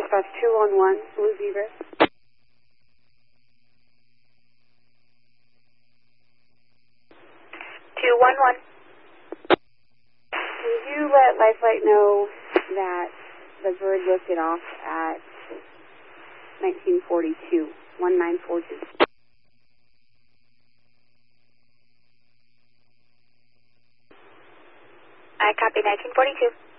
Dispatch 211, Blue Zebra. 211. Can you let Lifelight know that the bird lifted off at 1942, 1942? I copy 1942.